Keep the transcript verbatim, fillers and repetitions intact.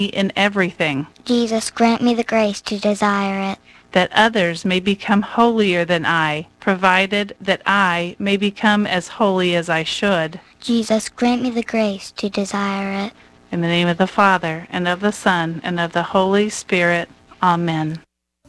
in everything, Jesus, grant me the grace to desire it. that others may become holier than I, provided that I may become as holy as I should. Jesus, grant me the grace to desire it. In the name of the Father, and of the Son, and of the Holy Spirit. Amen.